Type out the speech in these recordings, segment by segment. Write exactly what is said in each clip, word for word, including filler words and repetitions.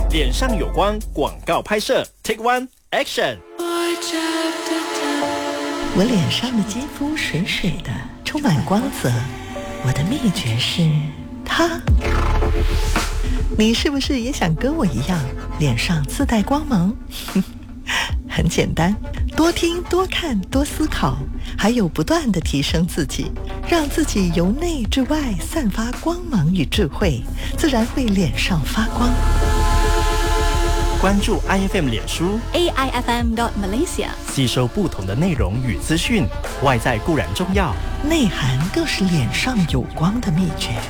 脸上有光广告拍摄 Take One Action。 我脸上的肌肤水水的，充满光泽。我的秘诀是它。你是不是也想跟我一样，脸上自带光芒？很简单，多听多看多思考，还有不断地提升自己，让自己由内至外散发光芒与智慧，自然会脸上发光。 关注 I F M 脸书 A I F M dot Malaysia， 吸收不同的内容与资讯。外在固然重要， 内涵更是脸上有光的秘诀。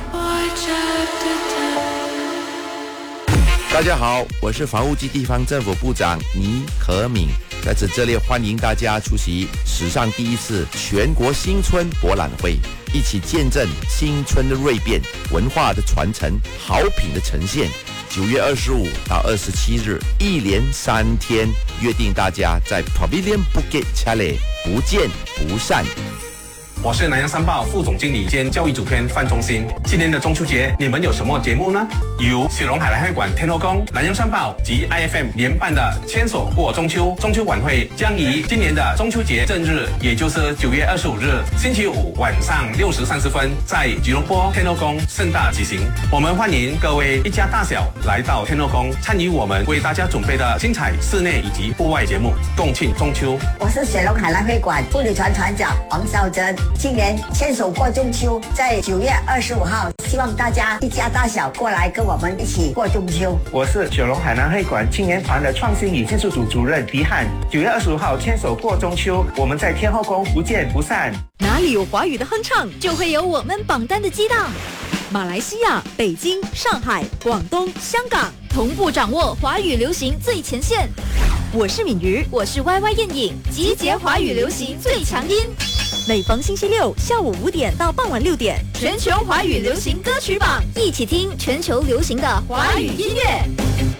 大家好，我是房屋及地方政府部长倪可敏，在此这里欢迎大家出席史上第一次全国新春博览会，一起见证新春的蜕变、文化的传承、好品的呈现。九月二十五到二十七日，一连三天，约定大家在 Pavilion Bukit Jalil 不见不散。 我是南洋商报副总经理兼教育主编范忠新。今年的中秋节，你们有什么节目呢？由雪隆海澜会馆天后宫、南洋商报及 I F M 联办的牵手过中秋中秋晚会，将于今年的中秋节正日，也就是九月二十五日星期五晚上六时三十分，在吉隆坡天后宫盛大举行。我们欢迎各位一家大小来到天后宫，参与我们为大家准备的精彩室内以及户外节目，共庆中秋。 我是雪隆海澜会馆妇女团团长王孝珍。今年牵手过中秋，在九月二十五号，希望大家一家大小过来跟我们一起过中秋。 我是雪隆海南会馆青年团的创新与技术组主任狄汉。九月二十五号牵手过中秋，我们在天后宫不见不散。 哪里有华语的哼唱，就会有我们榜单的激荡。马来西亚、北京、上海、广东、香港，同步掌握华语流行最前线。我是敏瑜，我是 Y Y 燕影，集结华语流行最强音。每逢星期六下午五点到傍晚六点，全球华语流行歌曲榜，一起听全球流行的华语音乐。